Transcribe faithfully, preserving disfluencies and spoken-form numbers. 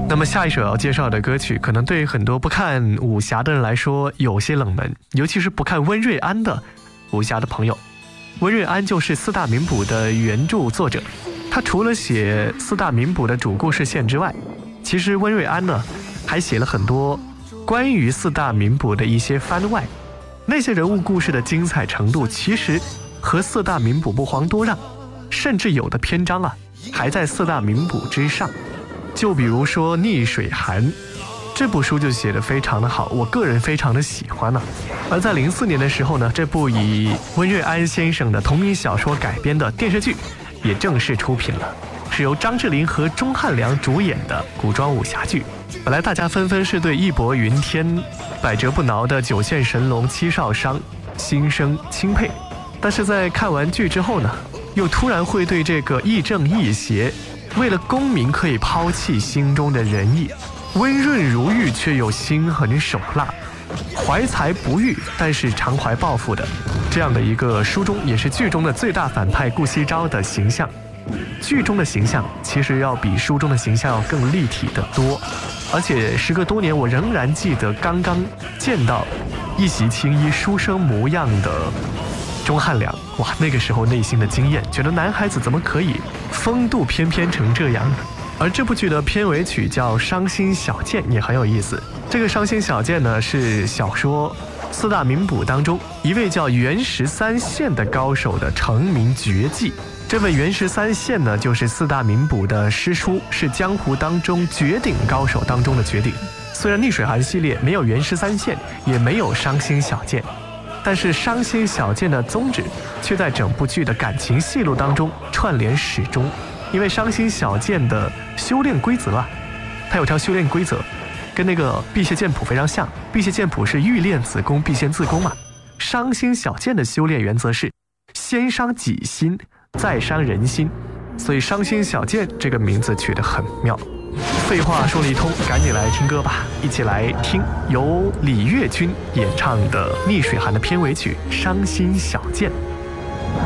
那么下一首要介绍的歌曲，可能对很多不看武侠的人来说有些冷门，尤其是不看温瑞安的武侠的朋友。温瑞安就是四大名捕的原著作者，他除了写四大名捕的主故事线之外，其实温瑞安呢还写了很多关于四大名捕的一些番外，那些人物故事的精彩程度其实和四大名捕不遑多让，甚至有的篇章啊还在四大名捕之上。就比如说《逆水寒》这部书就写得非常的好，我个人非常的喜欢呢、啊。而在零四年的时候呢，这部以温瑞安先生的同名小说改编的电视剧也正式出品了，是由张智霖和钟汉良主演的古装武侠剧。本来大家纷纷是对义薄云天、百折不挠的九线神龙七少商心生钦佩，但是在看完剧之后呢，又突然会对这个亦正亦邪，为了功名可以抛弃心中的仁义，温润如玉却又心狠手辣，怀才不遇但是常怀抱负的这样的一个书中也是剧中的最大反派顾惜朝的形象。剧中的形象其实要比书中的形象要更立体的多，而且时隔多年，我仍然记得刚刚见到一袭青衣书生模样的钟汉良，哇，那个时候内心的惊艳，觉得男孩子怎么可以风度翩翩成这样呢？而这部剧的片尾曲叫《伤心小剑》也很有意思。这个《伤心小剑》呢，是小说四大名捕当中一位叫袁十三县的高手的成名绝技。这位袁十三县呢，就是四大名捕的师叔，是江湖当中绝顶高手当中的绝顶。虽然逆水寒系列没有袁十三县，也没有伤心小剑，但是伤心小剑的宗旨却在整部剧的感情戏路当中串联始终。因为伤心小剑的修炼规则啊，它有条修炼规则跟那个辟邪剑谱非常像，辟邪剑谱是欲练子宫必先自宫嘛，伤心小剑的修炼原则是先伤己心再伤人心，所以伤心小剑这个名字取得很妙。废话说了一通，赶紧来听歌吧，一起来听由李月君演唱的《逆水寒》的片尾曲《伤心小剑》。